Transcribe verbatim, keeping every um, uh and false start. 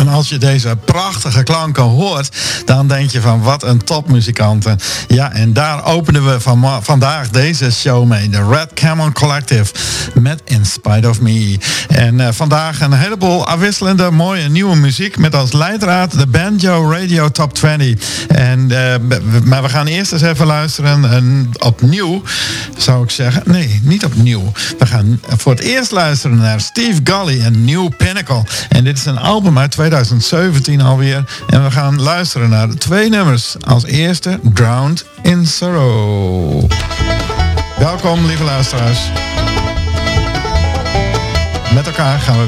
als je deze prachtige klanken hoort, dan denk je van wat een topmuzikanten. Ja, en daar openen we van, vandaag deze show mee. De Red Camel Collective met In Spite of Me. En uh, vandaag een heleboel afwisselende mooie nieuwe muziek met als leidraad de Banjo Radio Top twintig. En, uh, maar we gaan eerst eens even luisteren en opnieuw, zou ik zeggen. Nee, niet opnieuw. We gaan voor het eerst luisteren naar Steve Golly en New Pinnacle. En dit is een album uit twintig zeventien alweer. En we gaan luisteren naar twee nummers. Als eerste Drowned in Sorrow. Welkom, lieve luisteraars. Met elkaar gaan we